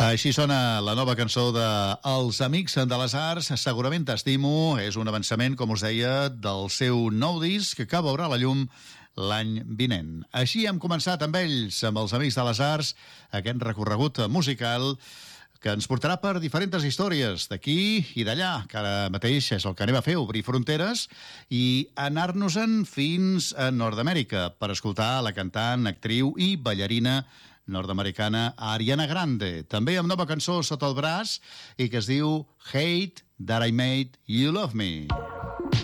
Així sona la nova cançó de Els Amics de les Arts, Segurament t'estimo. És un avançament, com us deia, del seu nou disc que veurà la llum l'any vinent. Així hem començat amb ells, amb Els Amics de les Arts, aquest recorregut musical que ens portarà per diferents històries d'aquí i d'allà, que ara mateix és el que anem a fer, obrir fronteres i anar-nos-en fins a Nord-Amèrica per escoltar la cantant, actriu i ballarina nord-americana Ariana Grande, també amb nova cançó sota el braç i que es diu Hate That I Made You Love Me.